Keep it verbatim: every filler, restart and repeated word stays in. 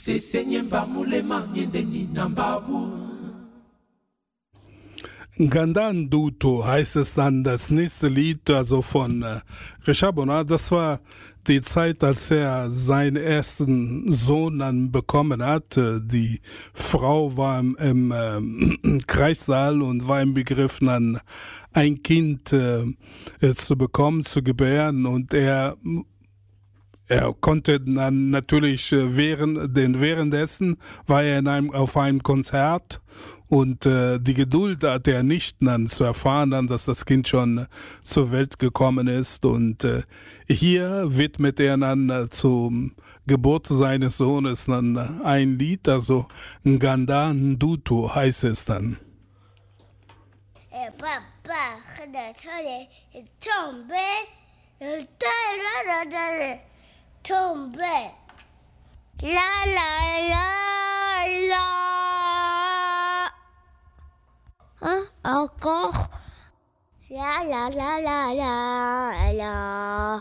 Ngandan-Ndutu heißt es dann, das nächste Lied, also von äh, Rishabona. Das war die Zeit, als er seinen ersten Sohn dann bekommen hat. Äh, Die Frau war im, im äh, Kreissaal und war im Begriff, dann ein Kind äh, äh, zu bekommen, zu gebären. Und er Er konnte dann natürlich äh, während, denn währenddessen war er in einem, auf einem Konzert und äh, die Geduld hatte er nicht, dann zu erfahren, dann, dass das Kind schon äh, zur Welt gekommen ist. Und äh, hier widmet er dann äh, zur Geburt seines Sohnes dann äh, ein Lied, also Ngandan-Ndutu heißt es dann. Eh, papa, tombe, tombe, la la la la. Hein? Encore? La la la la la la.